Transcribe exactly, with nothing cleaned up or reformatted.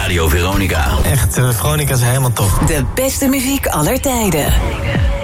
Radio Veronica. Echt, uh, Veronica is helemaal top. De beste muziek aller tijden.